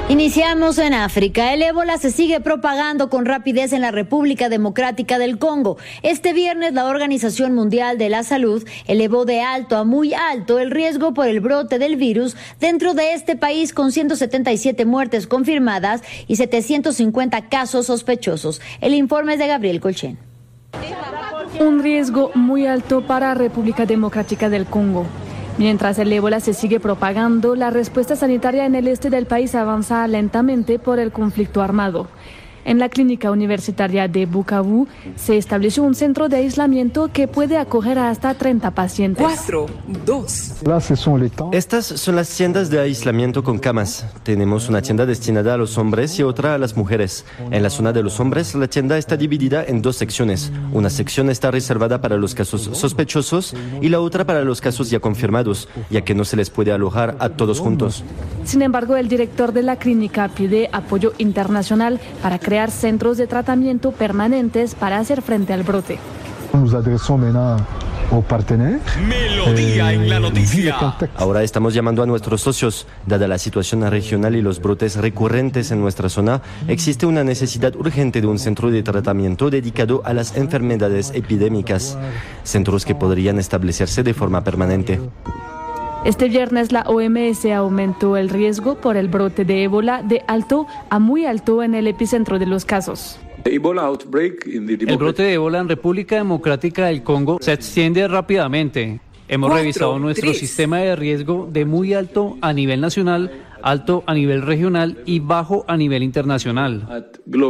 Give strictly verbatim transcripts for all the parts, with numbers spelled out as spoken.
Iniciamos en África. El ébola se sigue propagando con rapidez en la República Democrática del Congo. Este viernes la Organización Mundial de la Salud elevó de alto a muy alto el riesgo por el brote del virus dentro de este país, con ciento setenta y siete muertes confirmadas y setecientos cincuenta casos sospechosos. El informe es de Gabriel Colchen. Un riesgo muy alto para República Democrática del Congo. Mientras el ébola se sigue propagando, la respuesta sanitaria en el este del país avanza lentamente por el conflicto armado. En la clínica universitaria de Bukavu se estableció un centro de aislamiento que puede acoger a hasta treinta pacientes. Cuatro, dos. Estas son las tiendas de aislamiento con camas. Tenemos una tienda destinada a los hombres y otra a las mujeres. En la zona de los hombres, la tienda está dividida en dos secciones. Una sección está reservada para los casos sospechosos y la otra para los casos ya confirmados, ya que no se les puede alojar a todos juntos. Sin embargo, el director de la clínica pide apoyo internacional para crear centros de tratamiento permanentes para hacer frente al brote. Nos adresamos maintenant aux partenaires. Melodía en la noticia. Ahora estamos llamando a nuestros socios. Dada la situación regional y los brotes recurrentes en nuestra zona, existe una necesidad urgente de un centro de tratamiento dedicado a las enfermedades epidémicas, centros que podrían establecerse de forma permanente. Este viernes la O M S aumentó el riesgo por el brote de ébola de alto a muy alto en el epicentro de los casos. El brote de ébola en República Democrática del Congo se extiende rápidamente. Hemos Cuatro, revisado nuestro tres. sistema de riesgo de muy alto a nivel nacional, alto a nivel regional y bajo a nivel internacional.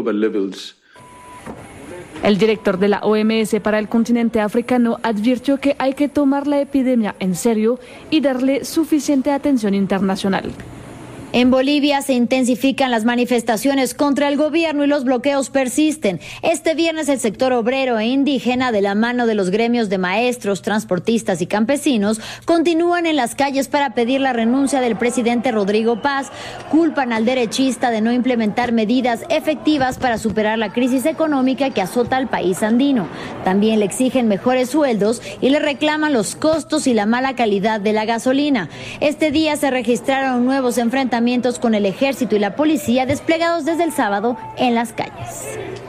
El director de la O M S para el continente africano advirtió que hay que tomar la epidemia en serio y darle suficiente atención internacional. En Bolivia se intensifican las manifestaciones contra el gobierno y los bloqueos persisten. Este viernes el sector obrero e indígena, de la mano de los gremios de maestros, transportistas y campesinos, continúan en las calles para pedir la renuncia del presidente Rodrigo Paz. Culpan al derechista de no implementar medidas efectivas para superar la crisis económica que azota al país andino. También le exigen mejores sueldos y le reclaman los costos y la mala calidad de la gasolina. Este día se registraron nuevos enfrentamientos con el ejército y la policía desplegados desde el sábado en las calles.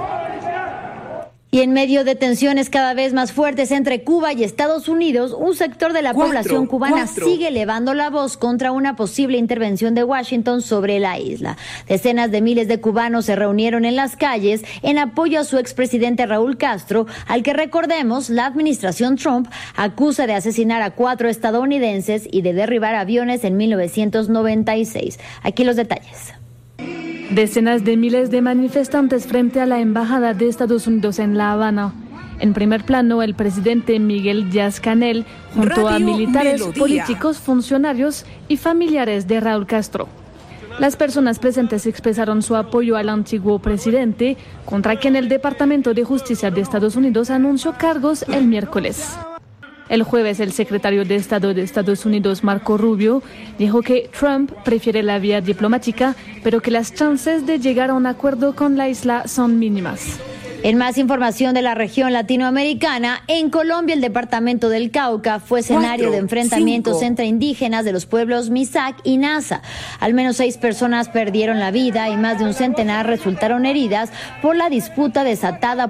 Y en medio de tensiones cada vez más fuertes entre Cuba y Estados Unidos, un sector de la Cuatro, población cubana cuatro. sigue elevando la voz contra una posible intervención de Washington sobre la isla. Decenas de miles de cubanos se reunieron en las calles en apoyo a su expresidente Raúl Castro, al que, recordemos, la administración Trump acusa de asesinar a cuatro estadounidenses y de derribar aviones en mil novecientos noventa y seis. Aquí los detalles. Decenas de miles de manifestantes frente a la Embajada de Estados Unidos en La Habana. En primer plano, el presidente Miguel Díaz-Canel, junto a Radio militares, Melodía. políticos, funcionarios y familiares de Raúl Castro. Las personas presentes expresaron su apoyo al antiguo presidente, contra quien el Departamento de Justicia de Estados Unidos anunció cargos el miércoles. El jueves, el secretario de Estado de Estados Unidos, Marco Rubio, dijo que Trump prefiere la vía diplomática, pero que las chances de llegar a un acuerdo con la isla son mínimas. En más información de la región latinoamericana, en Colombia el departamento del Cauca fue escenario Cuatro, de enfrentamientos cinco. entre indígenas de los pueblos Misak y Nasa. Al menos seis personas perdieron la vida y más de un centenar resultaron heridas por la disputa desatada